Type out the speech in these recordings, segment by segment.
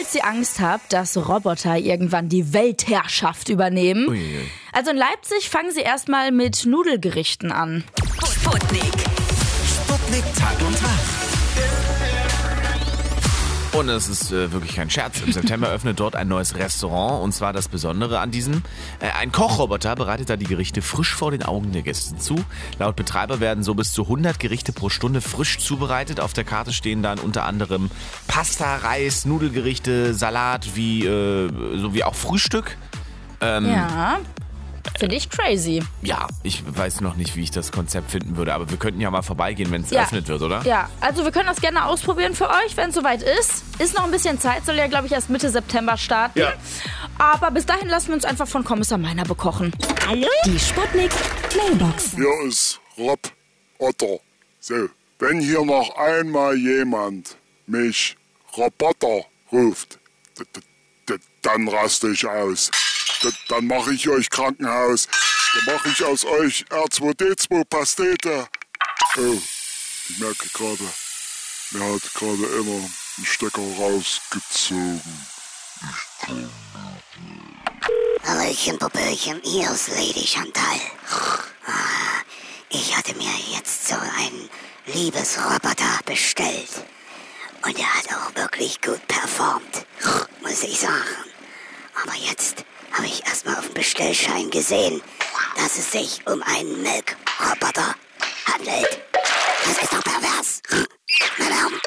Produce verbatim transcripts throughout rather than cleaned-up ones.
falls ihr Angst habt, dass Roboter irgendwann die Weltherrschaft übernehmen. Uiuiui. Also in Leipzig fangen sie erstmal mit Nudelgerichten an. Sputnik. Sputnik Tag und Tag. Und es ist äh, wirklich kein Scherz. Im September öffnet dort ein neues Restaurant. Und zwar das Besondere an diesem. Äh, ein Kochroboter bereitet da die Gerichte frisch vor den Augen der Gäste zu. Laut Betreiber werden so bis zu hundert Gerichte pro Stunde frisch zubereitet. Auf der Karte stehen dann unter anderem Pasta, Reis, Nudelgerichte, Salat, wie, äh, sowie auch Frühstück. Ähm, Ja, finde ich crazy. Ja, ich weiß noch nicht, wie ich das Konzept finden würde. Aber wir könnten ja mal vorbeigehen, wenn es Ja. eröffnet wird, oder? Ja, also wir können das gerne ausprobieren für euch, wenn es soweit ist. Ist noch ein bisschen Zeit, soll ja, glaube ich, erst Mitte September starten. Ja. Aber bis dahin lassen wir uns einfach von Kommissar Meiner bekochen. Hallo? Die Sputnik Mailbox. Hier ist Rob Otto. So, wenn hier noch einmal jemand mich Roboter ruft, d- d- d- dann raste ich aus. D- Dann mache ich euch Krankenhaus. Dann mache ich aus euch R zwei D zwei Pastete. Oh, ich merke gerade, mir hat gerade einer einen Stecker rausgezogen. Hallöchen, Popöchen, hier ist Lady Chantal. Ah, Ich hatte mir jetzt so einen Liebesroboter bestellt. Und er hat auch wirklich gut performt, muss ich sagen. Aber jetzt habe ich erstmal auf dem Bestellschein gesehen, dass es sich um einen Melkroboter handelt. Das ist doch pervers. Meine Herren,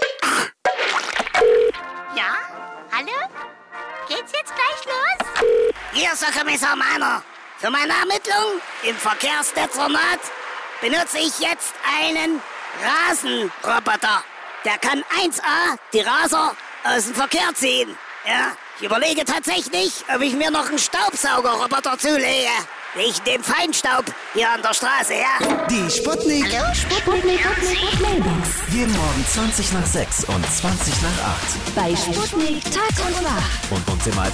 Ja? Hallo? Geht's jetzt gleich los? hier ist der Kommissar Meiner. Für meine Ermittlung im Verkehrsdezernat benutze ich jetzt einen Rasenroboter. Der kann eins a die Raser aus dem Verkehr ziehen. Ja, ich überlege tatsächlich, ob ich mir noch einen Staubsaugerroboter zulege. Wegen dem Feinstaub hier an der Straße, ja? Die Sputnik. Hallo? Sputnik Mailbox. Jeden Morgen zwanzig nach sechs und zwanzig nach acht. Bei Sputnik Tag und Tag. Und uns immer als